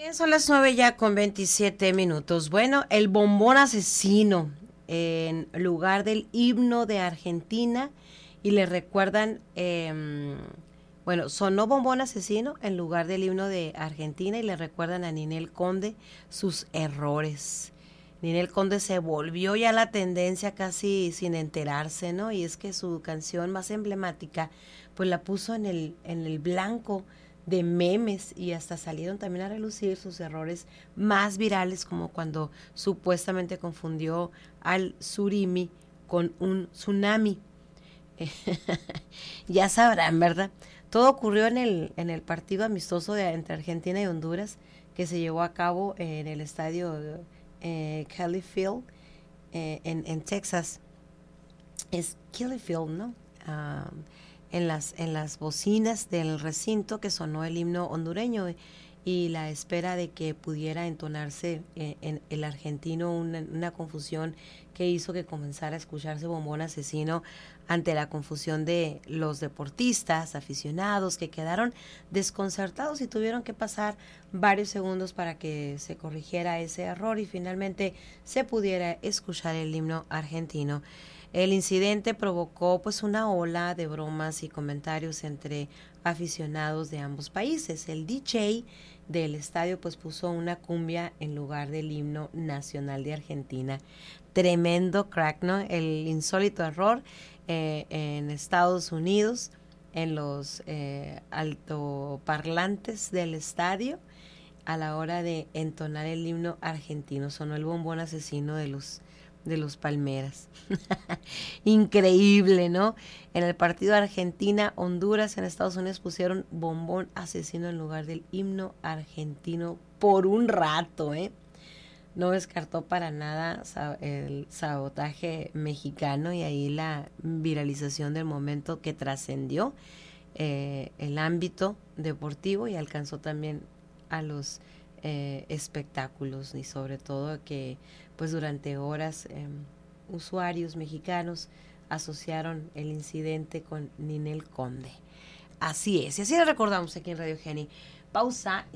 Bien, son las 9 ya con 27 minutos. Bueno, el bombón asesino en lugar del himno de Argentina y le recuerdan, bueno, sonó bombón asesino en lugar del himno de Argentina y le recuerdan a Ninel Conde sus errores. Ninel Conde se volvió ya la tendencia casi sin enterarse, ¿no? Y es que su canción más emblemática, pues la puso en el blanco de memes y hasta salieron también a relucir sus errores más virales, como cuando supuestamente confundió al surimi con un tsunami. Ya sabrán, ¿verdad? Todo ocurrió en el partido amistoso entre Argentina y Honduras que se llevó a cabo en el estadio Kelly Field en Texas. Es Kelly Field, ¿no? En las bocinas del recinto que sonó el himno hondureño y la espera de que pudiera entonarse en el argentino una confusión que hizo que comenzara a escucharse bombón asesino ante la confusión de los deportistas, aficionados que quedaron desconcertados y tuvieron que pasar varios segundos para que se corrigiera ese error y finalmente se pudiera escuchar el himno argentino. El incidente provocó pues una ola de bromas y comentarios entre aficionados de ambos países. El DJ del estadio pues puso una cumbia en lugar del himno nacional de Argentina. Tremendo crack, ¿no? El insólito error en Estados Unidos, en los altoparlantes del estadio, a la hora de entonar el himno argentino. Sonó el bombón asesino de los Palmeras. Increíble, ¿no? En el partido Argentina-Honduras en Estados Unidos pusieron bombón asesino en lugar del himno argentino por un rato, ¿eh? No descartó para nada el sabotaje mexicano y ahí la viralización del momento que trascendió el ámbito deportivo y alcanzó también a los espectáculos y sobre todo que pues durante horas usuarios mexicanos asociaron el incidente con Ninel Conde. Así es, y así lo recordamos aquí en Radio Geni. Pausa.